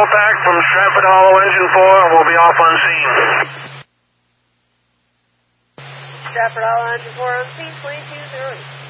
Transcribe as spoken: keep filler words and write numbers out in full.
Wolfpack from Stratford Hollow Engine four, we'll be off on scene. Stratford Hollow Engine four on scene, twenty-two zero eight.